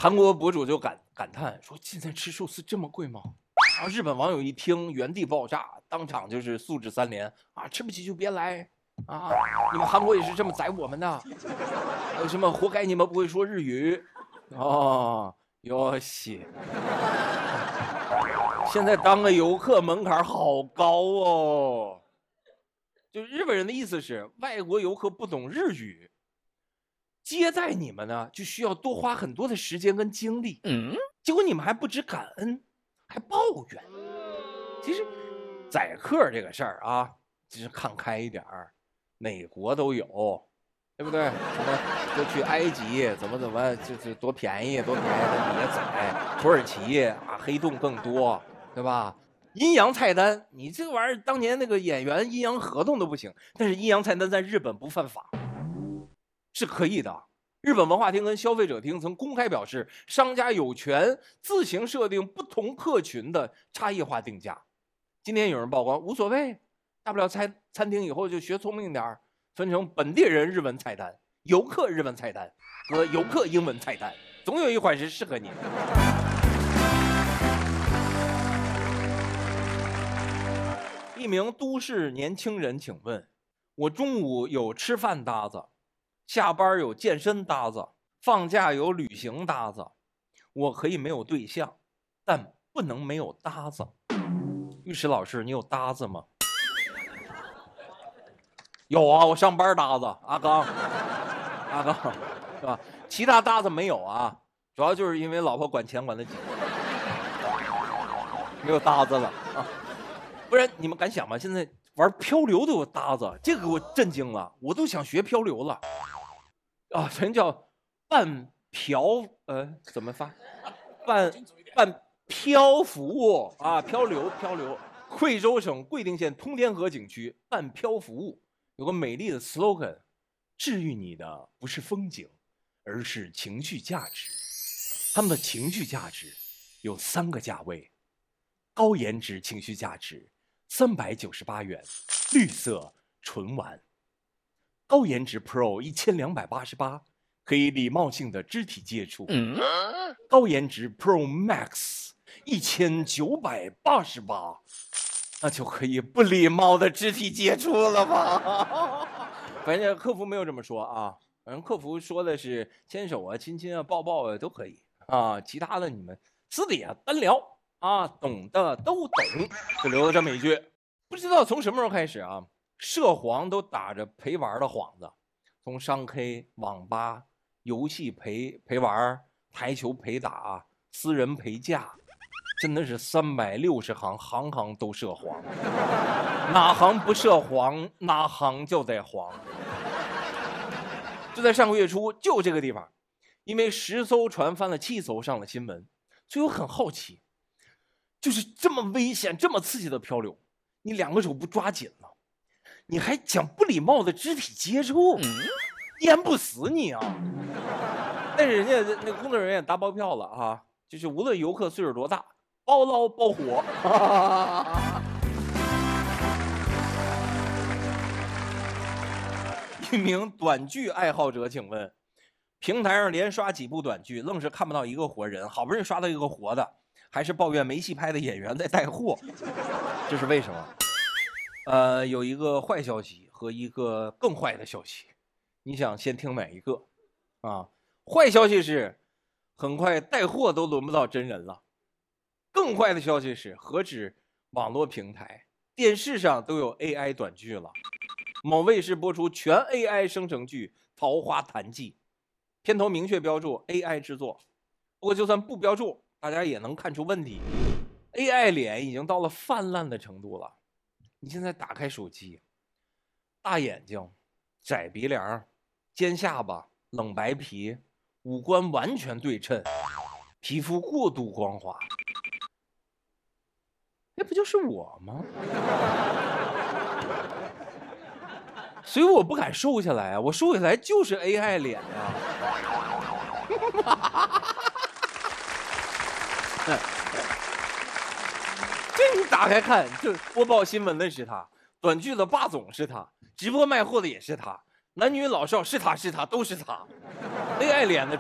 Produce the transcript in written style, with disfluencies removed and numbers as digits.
韩国博主就感叹说：“现在吃寿司这么贵吗？”然后日本网友一听，原地爆炸，当场就是素质3连啊！吃不起就别来啊！你们韩国也是这么宰我们的？还有什么活该你们不会说日语？哦，哟西！现在当个游客门槛好高哦。就日本人的意思是，外国游客不懂日语，接待你们呢就需要多花很多的时间跟精力。结果你们还不知感恩，还抱怨。其实宰客这个事儿啊，就是看开一点儿，哪国都有，对不对？什么就去埃及，怎么就是多便宜多便宜的也宰。土耳其啊，黑洞更多，对吧？阴阳菜单，你这玩意儿当年那个演员阴阳合同都不行，但是阴阳菜单在日本不犯法，是可以的。日本文化厅跟消费者厅曾公开表示，商家有权自行设定不同客群的差异化定价。今天有人曝光，无所谓，大不了餐厅以后就学聪明点，分成本地人日文菜单、游客日文菜单和游客英文菜单，总有一款是适合你的。一名都市年轻人，请问，我中午有吃饭搭子，下班有健身搭子，放假有旅行搭子，我可以没有对象，但不能没有搭子。律师老师，你有搭子吗？有啊，我上班搭子阿刚，是吧？其他搭子没有啊，主要就是因为老婆管钱管得紧，没有搭子了啊。不然你们敢想吗？现在玩漂流都有搭子，这个给我震惊了，我都想学漂流了。啊，人叫半漂，怎么发？半漂浮啊，漂流。贵州省贵定县通天河景区半漂服务有个美丽的 slogan： 治愈你的不是风景，而是情绪价值。他们的情绪价值有3个价位：高颜值情绪价值398元，绿色纯玩；高颜值 Pro 1288，可以礼貌性的肢体接触；高颜值 Pro Max 1988，那就可以不礼貌的肢体接触了吧？反正客服没有这么说啊，反正客服说的是牵手啊、亲亲啊、抱抱啊都可以啊，其他的你们私底下单聊啊，懂的都懂。就留了这么一句，不知道从什么时候开始啊，涉黄都打着陪玩的幌子，从商 K、网吧、游戏陪玩、台球陪打、私人陪嫁，真的是360行，行行都涉黄，哪行不涉黄，哪行就得黄。就在上个月初，就这个地方，因为10艘船翻了7艘上了新闻，所以我很好奇，就是这么危险、这么刺激的漂流，你2个手不抓紧了，你还讲不礼貌的肢体接触，淹不死你啊！但是人家那个工作人员也打包票了啊，就是无论游客岁数多大，包捞包活。一名短剧爱好者，请问，平台上连刷几部短剧，愣是看不到一个活人，好不容易刷到一个活的，还是抱怨没戏拍的演员在带货，这是为什么？有一个坏消息和一个更坏的消息，你想先听哪一个？啊，坏消息是，很快带货都轮不到真人了。更坏的消息是，何止网络平台，电视上都有 AI 短剧了。某卫视播出全 AI 生成剧《桃花潭记》，片头明确标注 AI 制作。不过就算不标注，大家也能看出问题。AI 脸已经到了泛滥的程度了。你现在打开手机，大眼睛、窄鼻梁、尖下巴、冷白皮，五官完全对称，皮肤过度光滑，那不就是我吗？所以我不敢瘦下来啊，我瘦下来就是 AI 脸啊。这你打开看，就播报新闻的是他，短剧的霸总是他，直播卖货的也是他，男女老少是他都是他，AI 脸的